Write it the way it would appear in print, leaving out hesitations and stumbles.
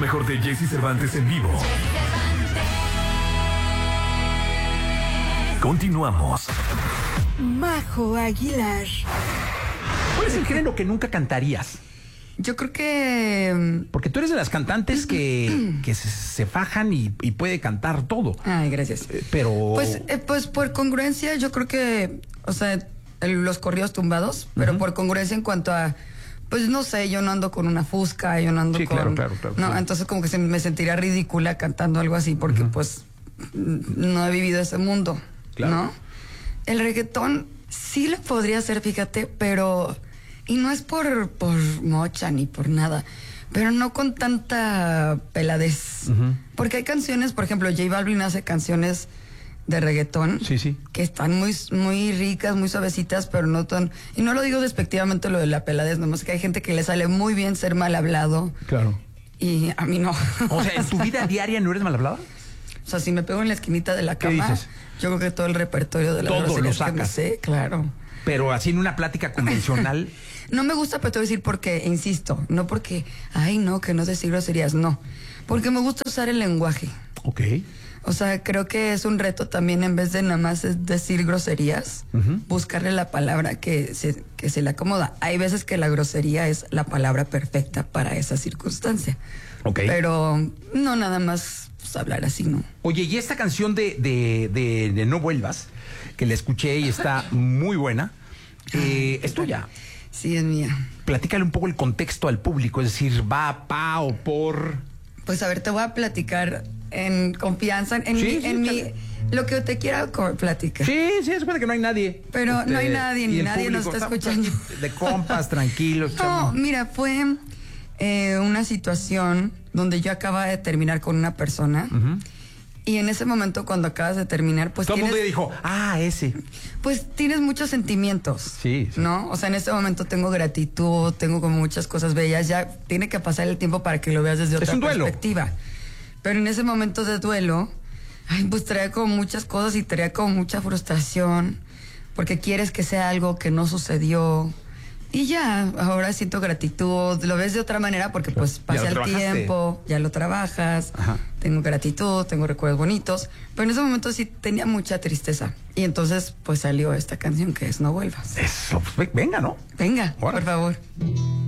mejor de Jesse Cervantes en vivo. Continuamos. Majo Aguilar. ¿Cuál es el género que nunca cantarías? Yo creo que... Porque tú eres de las cantantes que se fajan y puede cantar todo. Ay, gracias. Pero... Pues por congruencia, yo creo que... O sea, los corridos tumbados, pero por congruencia en cuanto a... Pues no sé, yo no ando con una fusca, yo no ando sí, con... claro. No, Sí. Entonces como que me sentiría ridícula cantando algo así porque pues no he vivido ese mundo, Claro. ¿no? El reggaetón sí lo podría hacer, fíjate, pero... Y no es por mocha ni por nada, pero no con tanta peladez. Porque hay canciones, por ejemplo, J Balvin hace canciones de reggaetón Sí. que están muy, muy ricas, muy suavecitas, pero no tan... Y no lo digo despectivamente lo de la peladez, nomás que hay gente que le sale muy bien ser mal hablado. Claro. Y a mí no. O sea, ¿en tu vida diaria no eres mal hablada? O sea, si me pego en la esquinita de la ¿Qué cama, dices? yo creo que todo el repertorio de la Todo lo groserías que me sacas. sé, claro. Pero así en una plática convencional... No me gusta, pero te voy a decir porque, insisto, no porque, ay, no, que no decir groserías, no. Porque me gusta usar el lenguaje. Ok. O sea, creo que es un reto también, en vez de nada más decir groserías, buscarle la palabra que se le acomoda. Hay veces que la grosería es la palabra perfecta para esa circunstancia. Ok. Pero no nada más pues, hablar así, ¿no? Oye, y esta canción de No Vuelvas, que la escuché y está muy buena, es tuya. Sí, es mía. Platícale un poco el contexto al público, es decir, va, pa o por... Pues a ver, te voy a platicar en confianza, lo que te quiera platicar. Sí, es cuenta que no hay nadie. Pero no hay nadie, y ni el nadie nos público, está estamos escuchando. De compas, tranquilos. No, chamo. mira, fue una situación donde yo acababa de terminar con una persona. Y en ese momento, cuando acabas de terminar, pues Todo el mundo ya dijo, ese. pues tienes muchos sentimientos. Sí. ¿No? O sea, en este momento tengo gratitud, tengo como muchas cosas bellas. Ya tiene que pasar el tiempo para que lo veas desde otra un duelo. perspectiva. Pero en ese momento de duelo, pues traía como muchas cosas y traía como mucha frustración. Porque quieres que sea algo que no sucedió. Y ya, ahora siento gratitud, lo ves de otra manera porque pues pasa el tiempo, ya lo trabajas, tengo gratitud, tengo recuerdos bonitos, pero en ese momento sí tenía mucha tristeza. Y entonces pues salió esta canción que es No Vuelvas. Eso, pues, venga, ¿no? Venga, Ahora. por favor.